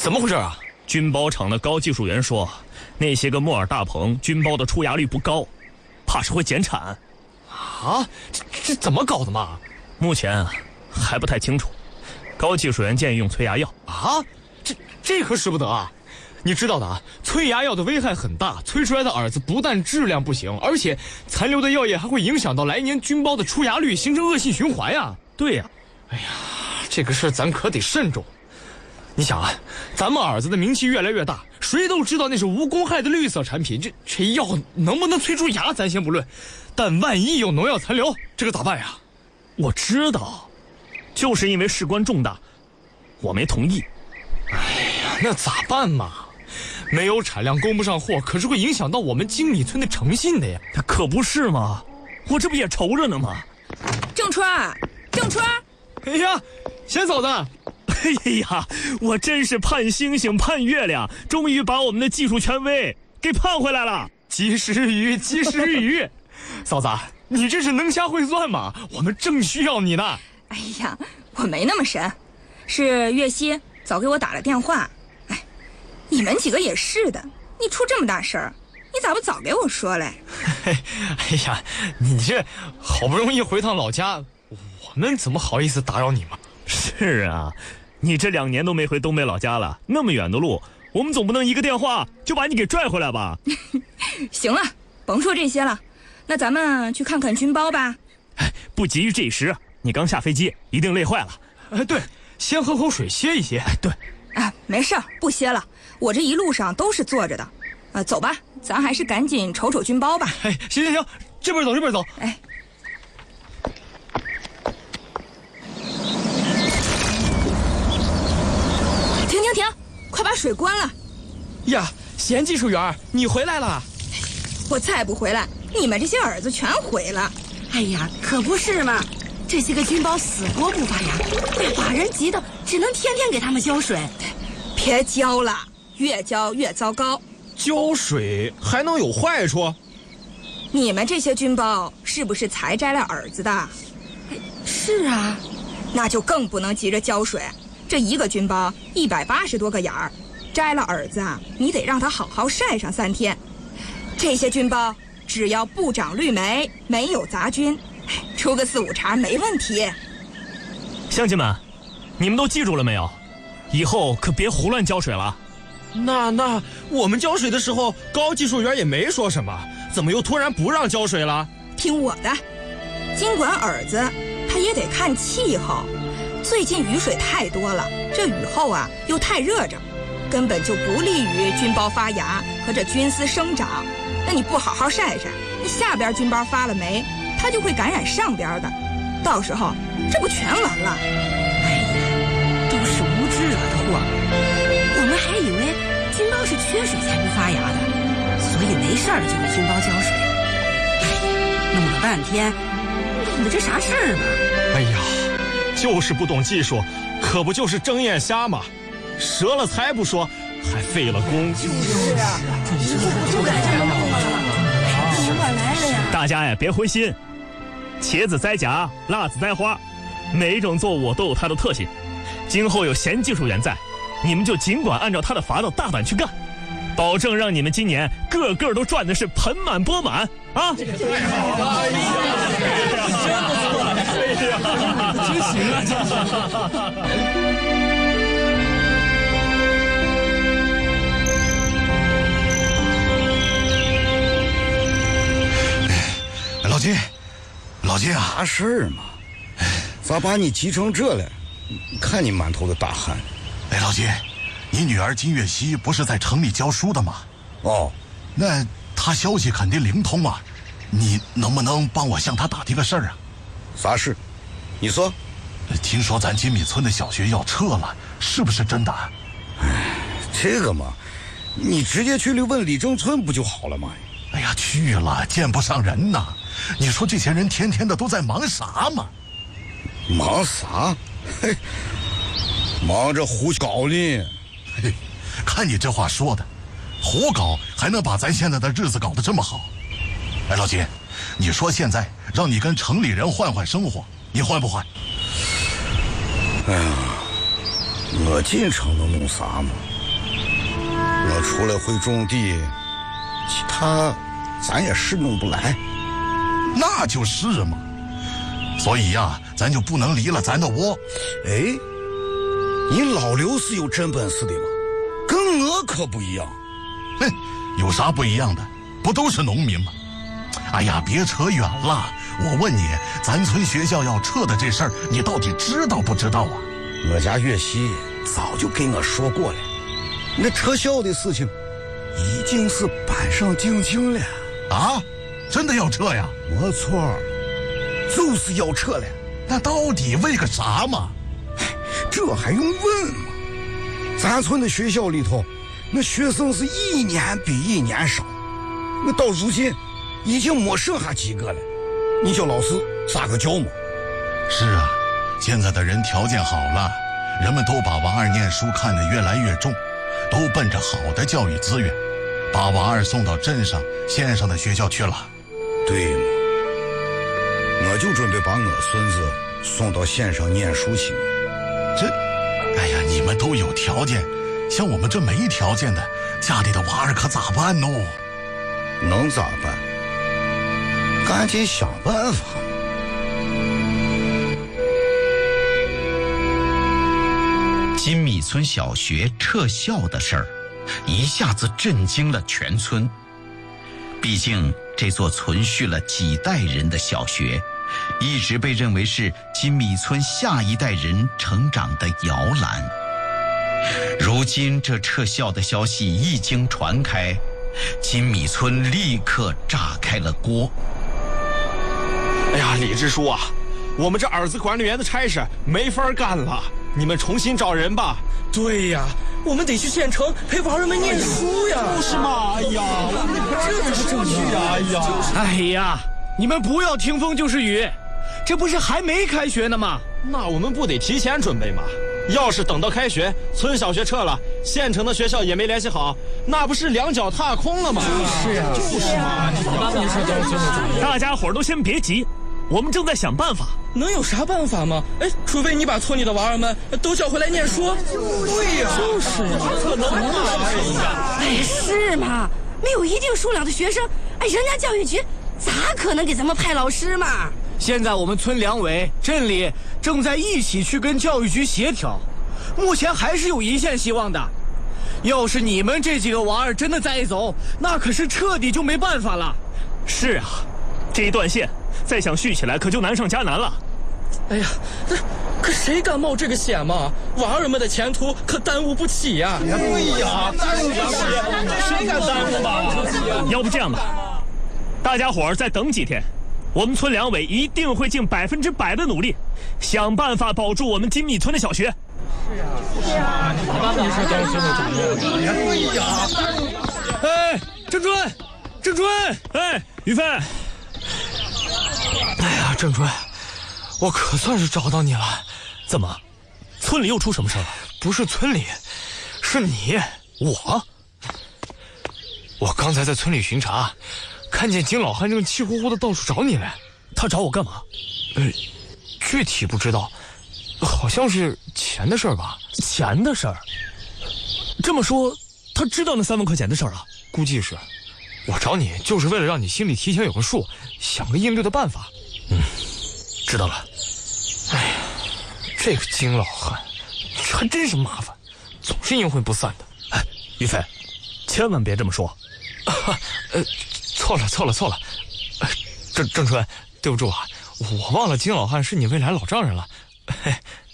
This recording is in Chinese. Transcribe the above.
怎么回事啊？ 军包厂的高技术员说，那些个木耳大棚军包的出芽率不高，怕是会减产。 啊，这怎么搞的嘛？ 目前还不太清楚。高技术员建议用催芽药。 啊，这可使不得啊！你知道的啊，催芽药的危害很大，催出来的饵子不但质量不行，而且残留的药液还会影响到来年军包的出芽率，形成恶性循环呀。 对呀， 哎呀，这个事咱可得慎重。你想啊，咱们饵子的名气越来越大，谁都知道那是无公害的绿色产品，这药能不能催出芽咱先不论，但万一有农药残留，这个咋办呀？ 我知道，就是因为事关重大，我没同意。 哎呀，那咋办嘛？没有产量供不上货，可是会影响到我们金米村的诚信的呀。 可不是吗？我这不也愁着呢吗？ 郑春， 哎呀，贤嫂子， 哎呀，我真是盼星星盼月亮，终于把我们的技术权威给盼回来了。 及时雨，及时雨。嫂子，你这是能掐会算吗？我们正需要你呢。 哎呀，我没那么神，是月西早给我打了电话。哎，你们几个也是的，你出这么大事儿，你咋不早给我说嘞？ 哎呀，你这好不容易回趟老家，我们怎么好意思打扰你嘛？ 是啊，你这2年都没回东北老家了，那么远的路，我们总不能一个电话就把你给拽回来吧？ 行了，甭说这些了，那咱们去看看军包吧。 哎，不急于这时，你刚下飞机，一定累坏了。 哎，对，先喝口水歇一歇。 哎，对。 啊，没事儿，不歇了，我这一路上都是坐着的。走吧，咱还是赶紧瞅瞅军包吧。 哎，行，这边走。 哎。停，快把水关了。 呀，贤技术员，你回来了。 我再不回来，你们这些饵子全毁了。 哎呀，可不是嘛，这些个军包死活不发芽，把人急得只能天天给他们浇水。 别浇了，越浇越糟糕。 浇水还能有坏处？ 你们这些军包是不是才摘了饵子的？ 是啊， 那就更不能急着浇水。这一个军包180多个眼儿，摘了饵子啊，你得让它好好晒上3天。这些军包只要不长绿霉，没有杂菌，出个4、5茬没问题。 乡亲们，你们都记住了没有？以后可别胡乱浇水了。 那我们浇水的时候，高技术员也没说什么，怎么又突然不让浇水了？ 听我的，尽管饵子它也得看气候。最近雨水太多了，这雨后啊又太热着，根本就不利于菌包发芽和这菌丝生长。那你不好好晒，你下边菌包发了霉，它就会感染上边的，到时候这不全完了？ 哎呀，都是无知惹的祸。我们还以为菌包是缺水才不发芽的，所以没事儿就给菌包浇水。哎呀，弄了半天，弄的这啥事儿嘛？ 哎呀，就是不懂技术，可不就是睁眼瞎吗？折了财不说，还费了工。 就是啊，就该这样弄了。怎么来了呀？ 大家呀，别灰心，茄子栽荚，辣子栽花，每一种作物都有它的特性。今后有贤技术员在，你们就尽管按照他的法子大胆去干，保证让你们今年个个都赚的是盆满钵满啊！这个太好了！哎呀，真不错！哎呀，真行啊！ 老金啊， 啥事儿嘛？咋把你急成这了？看你满头的大汗。 哎，老金，你女儿金月熙不是在城里教书的吗？ 哦， 那她消息肯定灵通啊，你能不能帮我向她打听个事儿啊？ 啥事？你说。 听说咱金米村的小学要撤了，是不是真的？ 这个嘛，你直接去问李正村不就好了吗？ 哎呀，去了见不上人呐！你说这些人天天的都在忙啥嘛？ 忙啥？嘿，忙着胡搞呢。 嘿，看你这话说的，胡搞还能把咱现在的日子搞得这么好？哎，老金，你说现在让你跟城里人换换生活，你换不换？ 哎呀， 我进城能弄啥嘛？我除了会种地，其他咱也是弄不来。 那就是嘛。所以呀，咱就不能离了咱的窝。 哎，你老刘是有真本事的嘛，跟我可不一样。 哼，有啥不一样的？不都是农民吗？哎呀，别扯远了。我问你，咱村学校要撤的这事儿，你到底知道不知道啊？ 我家岳西早就跟我说过了，那撤校的事情已经是板上钉钉了。 啊，真的要撤呀？ 没错，就是要撤了。 那到底为个啥嘛？ 这还用问吗？咱村的学校里头，那学生是一年比一年少，那到如今已经没剩下几个了。你叫老师咋个教嘛？ 是啊，现在的人条件好了，人们都把娃儿念书看得越来越重，都奔着好的教育资源，把娃儿送到镇上、县上的学校去了。 对嘛，我就准备把我孙子送到县上念书去。 哎呀，你们都有条件，像我们这没条件的，家里的娃儿可咋办喏？ 能咋办？赶紧想办法。 金米村小学撤校的事儿，一下子震惊了全村。毕竟这座存续了几代人的小学，一直被认为是金米村下一代人成长的摇篮。如今这撤校的消息一经传开，金米村立刻炸开了锅。 哎呀，李支书啊，我们这儿子管理员的差事没法干了，你们重新找人吧。 对呀，我们得去县城陪娃儿们念书呀。 是吗？哎呀，这怎么正去啊？哎呀， 哎呀，你们不要听风就是雨，这不是还没开学呢吗？ 那我们不得提前准备吗？要是等到开学，村小学撤了，县城的学校也没联系好，那不是两脚踏空了吗？ 是呀， 就是嘛。 大家伙儿都先别急，我们正在想办法。 能有啥办法吗？哎，除非你把村里的娃儿们都叫回来念书。对呀，就是呀，可能吗？ 哎，是吗？没有一定数量的学生，哎，人家教育局咋可能给咱们派老师嘛？ 现在我们村两委、镇里正在一起去跟教育局协调，目前还是有一线希望的。要是你们这几个娃儿真的再走，那可是彻底就没办法了。 是啊，这一段线再想续起来可就难上加难了。 哎呀，可谁敢冒这个险嘛？娃儿们的前途可耽误不起呀！ 对呀，耽误不起，谁敢耽误嘛？ 要不这样吧，大家伙儿再等几天，我们村两委一定会尽100%的努力，想办法保住我们金米村的小学。 是啊，你是高兴的主意。对呀，哎，郑春， 哎，于飞。 哎呀，郑春，我可算是找到你了。 怎么，村里又出什么事了？ 不是村里，是你。我刚才在村里巡查，看见金老汉正气呼呼的到处找你来。 他找我干嘛？ 具体不知道，好像是钱的事儿吧？ 钱的事儿？这么说，他知道那3万块钱的事儿了？ 估计是。我找你就是为了让你心里提前有个数，想个应对的办法。 知道了。 哎呀，这个金老汉还真是麻烦，总是阴魂不散的。 哎，于飞，千万别这么说。 错了。郑春，对不住啊，我忘了金老汉是你未来老丈人了。